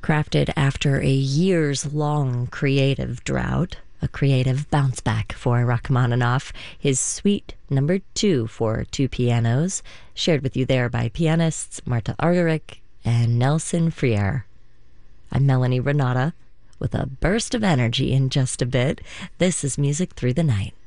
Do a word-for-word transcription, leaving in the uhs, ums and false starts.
Crafted after a years long creative drought, a creative bounce back for Rachmaninoff, his Suite Number Two for two pianos, shared with you there by pianists Marta Argerich and Nelson Freire. I'm Melanie Renata with a burst of energy in just a bit. This is Music Through the Night.